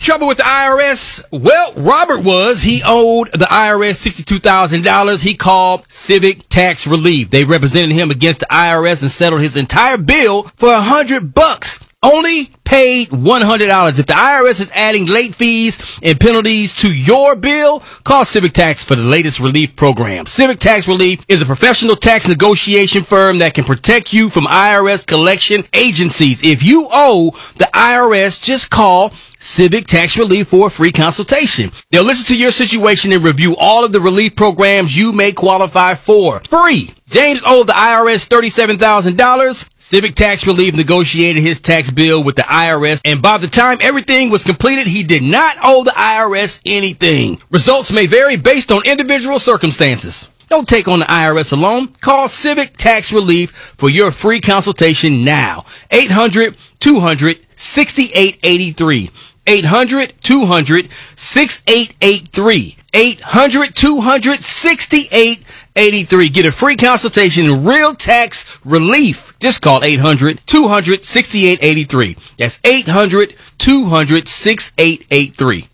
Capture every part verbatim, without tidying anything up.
trouble with the I R S? Well, Robert was. He owed the I R S sixty-two thousand dollars. He called Civic Tax Relief. They represented him against the I R S and settled his entire bill for a hundred bucks. Only paid one hundred dollars. If the I R S is adding late fees and penalties to your bill, call Civic Tax for the latest relief program. Civic Tax Relief is a professional tax negotiation firm that can protect you from I R S collection agencies. If you owe the I R S, just call Civic Tax Relief for a free consultation. They'll listen to your situation and review all of the relief programs you may qualify for. Free. James owed the I R S thirty-seven thousand dollars. Civic Tax Relief negotiated his tax bill with the I R S, and by the time everything was completed, he did not owe the I R S anything. Results may vary based on individual circumstances. Don't take on the I R S alone. Call Civic Tax Relief for your free consultation now. eight hundred, two hundred, sixty-eight eighty-three. eight hundred, two hundred, sixty-eight eighty-three. eight hundred, two hundred, sixty-eight eighty-three. Get a free consultation in real tax relief. Just call eight hundred, two hundred, sixty-eight eighty-three. That's eight hundred, two hundred, sixty-eight eighty-three.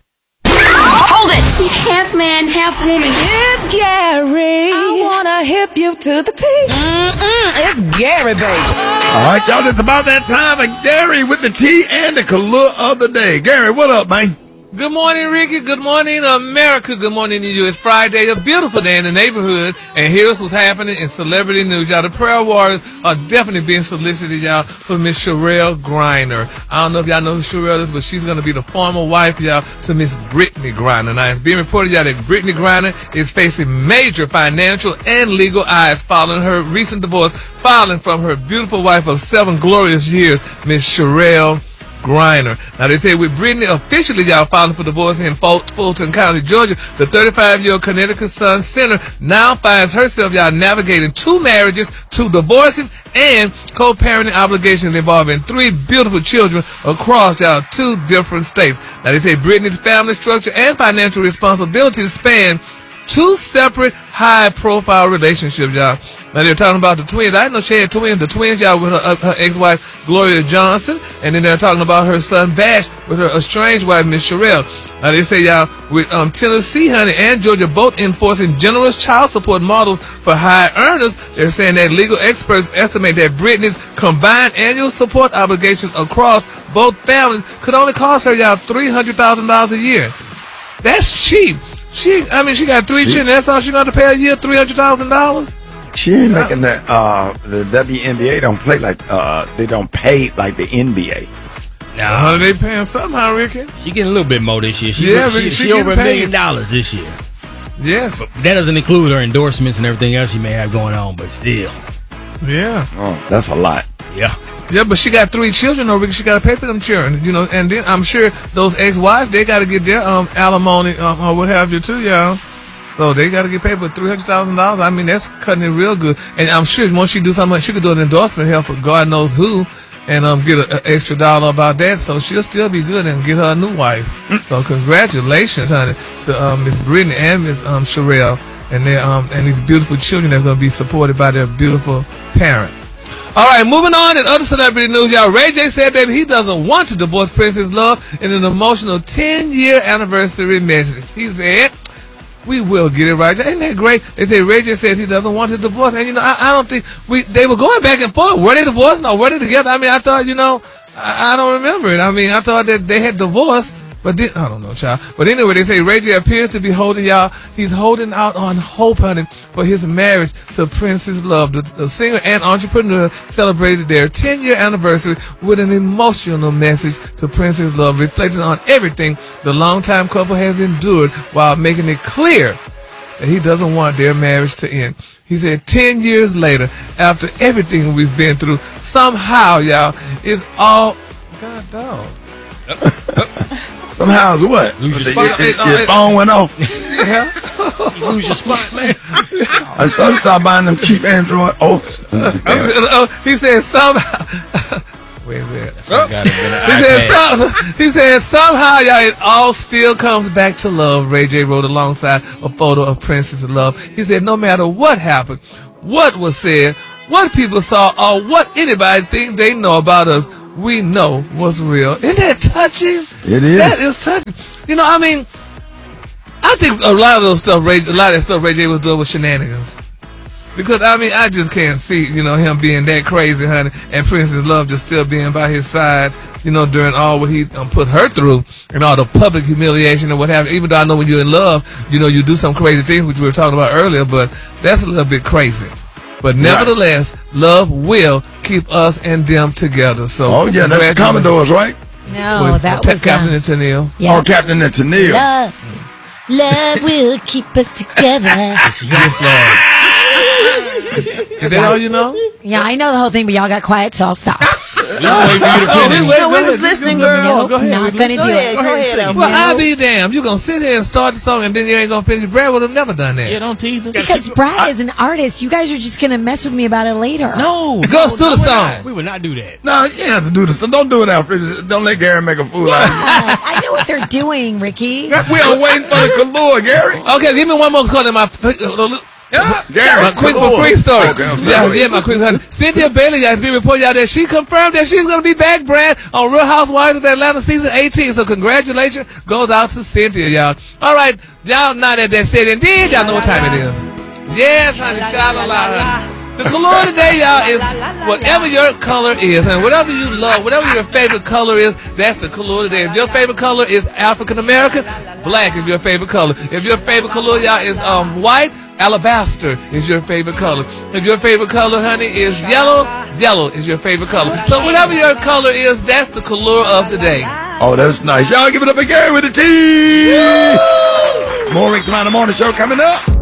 Hold it! He's half man, half woman. It's Gary. I wanna hip you to the T. Mm-mm, it's Gary, baby. All right, y'all, it's about that time of Gary with the T and the color of the day. Gary, what up, man? Good morning, Ricky. Good morning, America. Good morning to you. It's Friday, a beautiful day in the neighborhood, and here's what's happening in celebrity news. Y'all, the prayer warriors are definitely being solicited, y'all, for Miss Sherelle Griner. I don't know if y'all know who Sherelle is, but she's going to be the former wife, y'all, to Miss Brittany Griner. Now, it's being reported, y'all, that Brittany Griner is facing major financial and legal odds following her recent divorce, filing from her beautiful wife of seven glorious years, Miss Sherelle Griner. Now, they say with Brittany officially, y'all, filing for divorce in Ful- Fulton County, Georgia, the thirty-five-year-old Connecticut Sun Center now finds herself, y'all, navigating two marriages, two divorces, and co-parenting obligations involving three beautiful children across, y'all, two different states. Now, they say Brittany's family structure and financial responsibilities span two separate high-profile relationships, y'all. Now, they're talking about the twins. I didn't know she had twins. The twins, y'all, with her, uh, her ex-wife, Gloria Johnson. And then they're talking about her son, Bash, with her estranged wife, Miss Sherelle. Now, they say, y'all, with um, Tennessee, honey, and Georgia both enforcing generous child support models for high earners, they're saying that legal experts estimate that Brittany's combined annual support obligations across both families could only cost her, y'all, three hundred thousand dollars a year. That's cheap. She, I mean, she got three children. That's all she got to pay a year, three hundred thousand dollars. She ain't making that. Uh, the W N B A don't play like. Uh, they don't pay like the N B A. Now, how are they paying somehow, Ricky? She getting a little bit more this year. She, Yeah, she, Ricky, she, she she over a getting million paid. dollars this year. Yes. That doesn't include her endorsements and everything else she may have going on, but still. Yeah. Oh, that's a lot. Yeah. Yeah, but she got three children, though, Ricky. She got to pay for them children, you know. And then I'm sure those ex-wives, they got to get their um alimony um, or what have you too, y'all. So they got to get paid for three hundred thousand dollars. I mean, that's cutting it real good. And I'm sure once she do something, she could do an endorsement help for God knows who, and um get an extra dollar about that. So she'll still be good and get her a new wife. So congratulations, honey, to um, Miss Brittany and Miss um Sherelle and their um and these beautiful children that's gonna be supported by their beautiful parent. All right, moving on in other celebrity news, y'all. Ray J said, baby, he doesn't want to divorce Princess Love in an emotional ten-year anniversary message. He said, we will get it right. Ain't that great? They say Ray J says he doesn't want to divorce. And, you know, I, I don't think we they were going back and forth. Were they divorced? No, were they together? I mean, I thought, you know, I, I don't remember it. I mean, I thought that they had divorced. But then, I don't know, child. But anyway, they say Ray J appears to be holding, y'all, he's holding out on hope, honey, for his marriage to Princess Love. The, the singer and entrepreneur celebrated their ten-year anniversary with an emotional message to Princess Love, reflecting on everything the longtime couple has endured while making it clear that he doesn't want their marriage to end. He said, ten years later, after everything we've been through, somehow, y'all, it's all... God, dog. Somehow it's what? Lose your The- spot. your, your, your phone went off. Yeah. You lose your spot, man. I started stop buying them cheap Android. Oh, Uh, he said somehow. Where's that? That's gotta be an He said, iPad. some, he said somehow, y'all, it all still comes back to love. Ray J wrote alongside a photo of Princess Love. He said, no matter what happened, what was said, what people saw, or what anybody think they know about us, we know was real. Isn't that touching? It is. That is touching. You know, I mean, I think a lot of those stuff, Ray, a lot of that stuff Ray J was doing was shenanigans. Because, I mean, I just can't see, you know, him being that crazy, honey, and Princess Love just still being by his side, you know, during all what he um, put her through and all the public humiliation and what have you. Even though I know when you're in love, you know, you do some crazy things, which we were talking about earlier, but that's a little bit crazy. But nevertheless, right. Love will keep us and them together. So, oh, yeah, that's the Commodores, right? No, with, that uh, was Captain uh, and Tennille. Yeah. Oh, Captain and Tennille. Love, love will keep us together. Yes, Lord. Is that all you know? Yeah, I know the whole thing, but y'all got quiet, so I'll stop. No, we was listening, girl. Nope, Go ahead. not gonna do ahead, it. go ahead, Alfred. Well, I'll be damned. You're going to sit here and start the song and then you ain't going to finish. Brad would have never done that. Yeah, don't tease us. Because Brad is an artist. You guys are just gonna mess with me about it later. No. Go to the song. We would not do that. No, you have to do this. Don't do it, Alfred. Don't let Gary make a fool out of you. Yeah, I know what they're doing, Ricky. We are waiting for the Kalua, Gary. Okay, give me one more call in my... Yeah, Gary. My quick for free story. Okay, I'm yeah, sorry. yeah, my quick honey. Cynthia Bailey has been reporting out that she confirmed that she's going to be back, Brad, on Real Housewives of Atlanta season eighteen. So congratulations goes out to Cynthia, y'all. All right, y'all not at that setting. Did y'all know what time it is? Yes, honey. Sha-la-la, honey. The color today, y'all, is whatever your color is, and whatever you love, whatever your favorite color is, that's the color today. If your favorite color is African American, black is your favorite color. If your favorite color, y'all, is um white, alabaster is your favorite color. If your favorite color, honey, is yellow, yellow is your favorite color. So whatever your color is, that's the color of the day. Oh, that's nice. Y'all give it up for Gary with the T. More Rick's Around the Morning Show coming up.